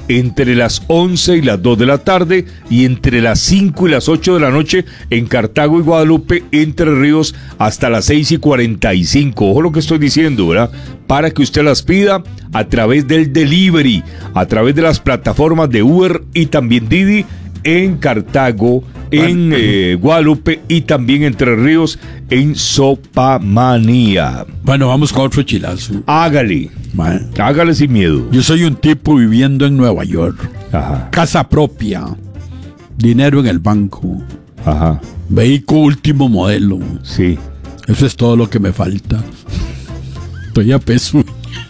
entre las 11 y las 2 de la tarde y entre las 5 y las 8 de la noche en Cartago y Guadalupe, Entre Ríos, hasta las 6:45. Ojo lo que estoy diciendo, ¿verdad? Para que usted las pida a través del delivery, a través de las plataformas de Uber y también Didi en Cartago, en Guadalupe y también Entre Ríos en Sopamanía. Bueno, vamos con otro chilazo. Hágale. Hágale sin miedo. Yo soy un tipo viviendo en Nueva York. Ajá. Casa propia. Dinero en el banco. Ajá. Vehículo último modelo. Sí. Eso es todo lo que me falta. Estoy a peso.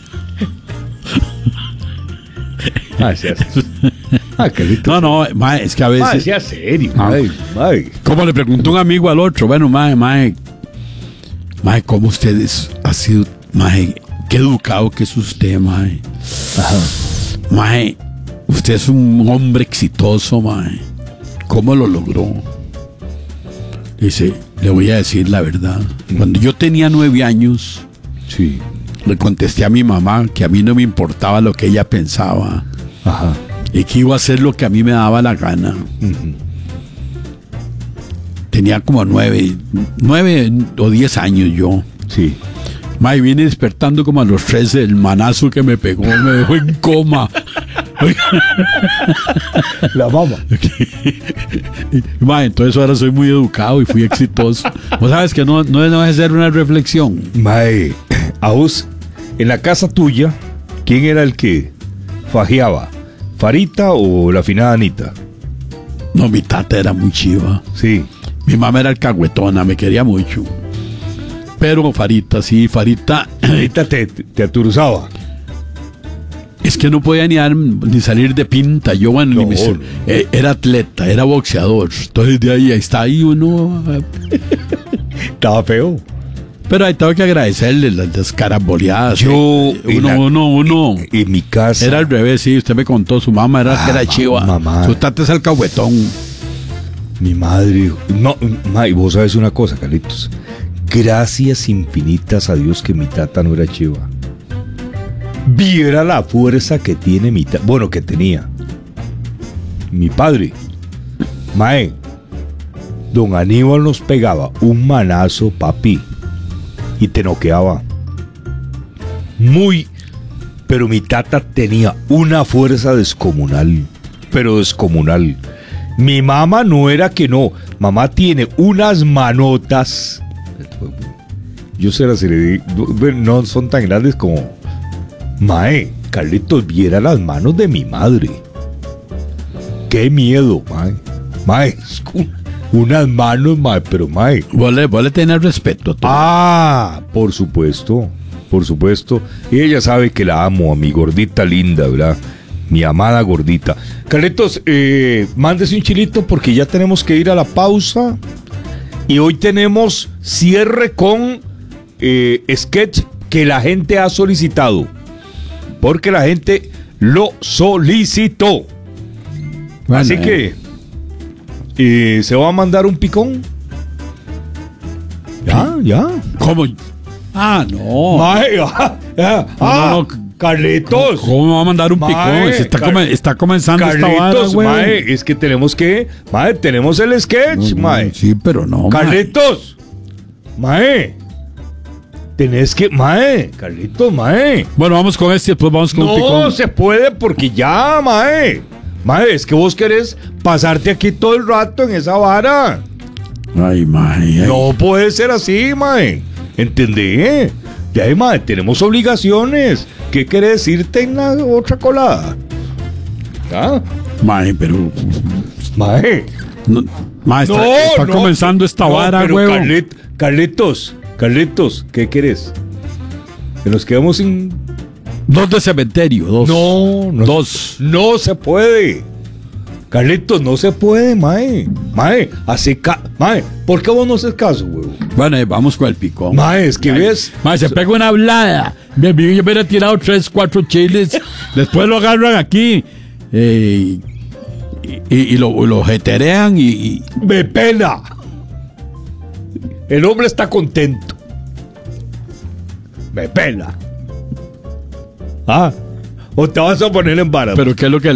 No, mae, es que a veces... sea serio, mae. Como le preguntó un amigo al otro, bueno, mae, ¿cómo ustedes ha sido, mae? Qué educado que es usted, mae. Ajá. Mae, usted es un hombre exitoso, mae. ¿Cómo lo logró? Dice, le voy a decir la verdad. Cuando yo tenía 9 años, sí, le contesté a mi mamá que a mí no me importaba lo que ella pensaba. Ajá. Y que iba a hacer lo que a mí me daba la gana. Uh-huh. Tenía como 9 o 10 años yo. Sí. Mae, vine despertando como a los 13. El manazo que me pegó me dejó en coma. La mamá. Mae, entonces ahora soy muy educado y fui exitoso. Vos sabes que no debe hacer una reflexión. Mae, a vos, en la casa tuya, ¿quién era el que fajeaba? ¿Farita o la finada Anita? No, mi tata era muy chiva. Sí. Mi mamá era alcahuetona, me quería mucho. Pero Farita, sí, Farita te aturuzaba. Es que no podía ni salir de pinta. Yo, bueno, era atleta, era boxeador. Entonces de ahí está ahí uno. Estaba feo. Pero ahí tengo que agradecerle las caramboleadas. Yo, uno. En mi casa. Era al revés, sí. Usted me contó, su mamá era que era chiva. Mamá. Su tata es alcahuetón. Mi madre. No, y vos sabes una cosa, Carlitos. Gracias infinitas a Dios que mi tata no era chiva. Viera la fuerza que tiene mi tata. Bueno, que tenía. Mi padre. Mae. Don Aníbal nos pegaba un manazo, papi. Y te noqueaba. Pero mi tata tenía una fuerza descomunal. Pero descomunal. Mi mamá no era que no. Mamá tiene unas manotas. Yo se las heredé. No son tan grandes como. Mae, Carlitos, viera las manos de mi madre. Qué miedo, mae. Mae, unas manos, mae, pero mae. Vos le tenés respeto a todo. Ah, por supuesto. Por supuesto. Y ella sabe que la amo, a mi gordita linda, ¿verdad? Mi amada gordita. Carlitos, mándese un chilito porque ya tenemos que ir a la pausa. Y hoy tenemos cierre con sketch que la gente ha solicitado. Porque la gente lo solicitó. Bueno, así que ¿se va a mandar un picón? Ya. ¿Cómo? Ah, no. Mae, no. Carlitos. ¿Cómo va a mandar un picón? Está comenzando Carlitos, esta vara, güey. Mae, es que tenemos el sketch, mae. Sí, pero no, Carlitos. Mae. Tenés que, mae, Carlitos, mae. Bueno, vamos con este, después vamos con un picón. No se puede porque ya, mae. Mae, es que vos querés pasarte aquí todo el rato en esa vara. Ay, mae. No puede ser así, mae. ¿Entendés? Ya, mae, tenemos obligaciones. ¿Qué querés irte en la otra colada? ¿Ah? Mae, pero... Mae. No, mae, está comenzando esta vara, güey. Carlitos, ¿qué querés? ¿Que nos quedamos sin...? 2 de cementerio, 2. No. 2. No se puede. Carlitos, no se puede, mae. Mae, mae, ¿por qué vos no haces caso, huevo? Bueno, vamos con el picón. Mae, es que ves... Mae, se pega una hablada. Yo me hubiera tirado 3, 4 chiles. Después lo agarran aquí. Y lo jeterean y... ¡Me pena! El hombre está contento. Me pela. ¿O te vas a poner en vara? ¿Pero qué es lo que